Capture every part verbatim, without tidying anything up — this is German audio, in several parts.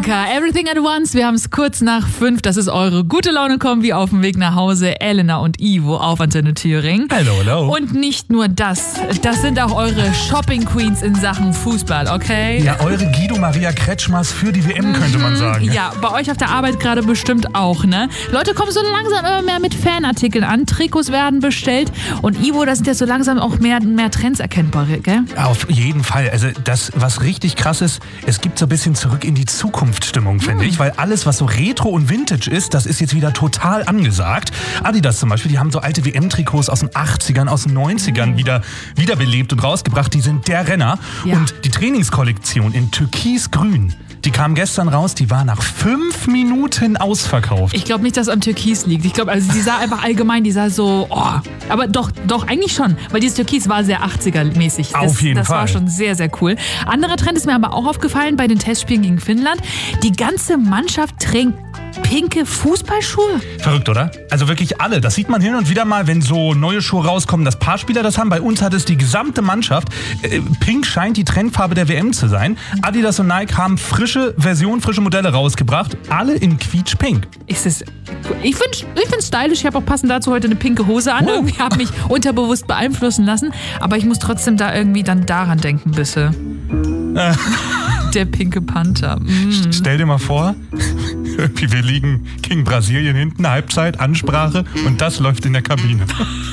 Anker, Everything at Once. Wir haben es kurz nach fünf. Das ist eure gute Laune-Kombi auf dem Weg nach Hause. Elena und Ivo auf Antenne Thüringen. Hallo, hallo. Und nicht nur das. Das sind auch eure Shopping-Queens in Sachen Fußball, okay? Ja, eure Guido Maria Kretschmers für die W M, könnte man sagen. Ja, bei euch auf der Arbeit gerade bestimmt auch, ne? Leute kommen so langsam immer mehr mit Fanartikeln an. Trikots werden bestellt. Und Ivo, da sind ja so langsam auch mehr, mehr Trends erkennbar, gell? Auf jeden Fall. Also das, was richtig krass ist, es gibt so ein bisschen zurück in die Zukunftsstimmung, finde ich. Weil alles, was so Retro und Vintage ist, das ist jetzt wieder total angesagt. Adidas zum Beispiel, die haben so alte W M-Trikots aus den achtzigern, aus den neunzigern wieder wiederbelebt und rausgebracht. Die sind der Renner. Ja. Und die Trainingskollektion in Türkisgrün, die kam gestern raus, die war nach fünf Minuten ausverkauft. Ich glaube nicht, dass es am Türkis liegt. Ich glaube, also die sah einfach allgemein, die sah so, oh, aber doch, doch, eigentlich schon, weil dieses Türkis war sehr achtziger-mäßig. Das, Auf jeden das Fall. war schon sehr, sehr cool. Anderer Trend ist mir aber auch aufgefallen bei den Testspielen gegen Finnland. Die ganze Mannschaft trägt pinke Fußballschuhe. Verrückt, oder? Also wirklich alle. Das sieht man hin und wieder mal, wenn so neue Schuhe rauskommen, dass paar Spieler das haben. Bei uns hat es die gesamte Mannschaft. Äh, Pink scheint die Trendfarbe der W M zu sein. Adidas und Nike haben frische Versionen, frische Modelle rausgebracht. Alle in quietsch-pink. Ist es, ich finde ich find's stylisch. Ich habe auch passend dazu heute eine pinke Hose an. Oh. Irgendwie habe mich unterbewusst beeinflussen lassen. Aber ich muss trotzdem da irgendwie dann daran denken, bisschen. Äh. Der pinke Panther. Mm. Stell dir mal vor, wie wir liegen gegen Brasilien hinten, Halbzeit, Ansprache und das läuft in der Kabine.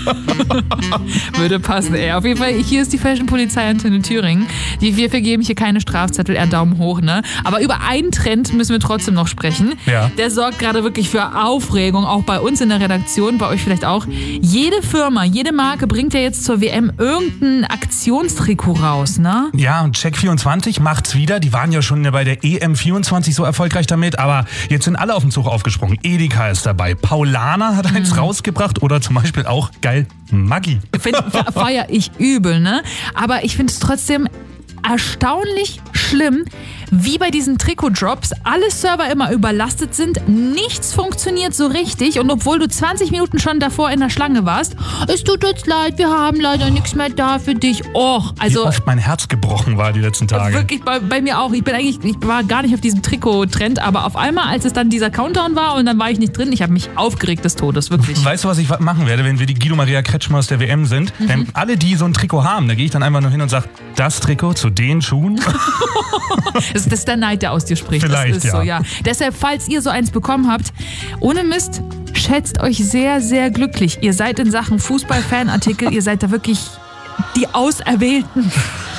Würde passen, ey. Auf jeden Fall, hier ist die Fashion-Polizei Antenne Thüringen. Die, wir vergeben hier keine Strafzettel, eher Daumen hoch, ne? Aber über einen Trend müssen wir trotzdem noch sprechen. Ja. Der sorgt gerade wirklich für Aufregung, auch bei uns in der Redaktion, bei euch vielleicht auch. Jede Firma, jede Marke bringt ja jetzt zur W M irgendein Aktionstrikot raus, ne? Ja, und Check vierundzwanzig macht's wieder. Die waren ja schon bei der E M vierundzwanzig so erfolgreich damit, aber jetzt sind alle auf den Zug aufgesprungen. Edeka ist dabei, Paulaner hat eins mhm. rausgebracht oder zum Beispiel auch, geil, Maggi. Feier ich übel, ne? Aber ich finde es trotzdem erstaunlich schlimm, wie bei diesen Trikot-Drops alle Server immer überlastet sind, nichts funktioniert so richtig und obwohl du zwanzig Minuten schon davor in der Schlange warst, es tut uns leid, wir haben leider nichts mehr da für dich. Och, also wie oft mein Herz gebrochen war die letzten Tage. Wirklich, bei, bei mir auch. Ich bin eigentlich, ich war gar nicht auf diesem Trikot-Trend, aber auf einmal, als es dann dieser Countdown war und dann war ich nicht drin, ich habe mich aufgeregt des Todes, wirklich. Weißt du, was ich machen werde, wenn wir die Guido Maria Kretschmers der W M sind? Mhm. Denn alle, die so ein Trikot haben, da gehe ich dann einfach nur hin und sage, das Trikot zu den Schuhen? das, das ist der Neid, der aus dir spricht. Vielleicht, das ist ja. so, ja. Deshalb, falls ihr so eins bekommen habt, ohne Mist, schätzt euch sehr, sehr glücklich. Ihr seid in Sachen Fußball-Fanartikel, ihr seid da wirklich die Auserwählten.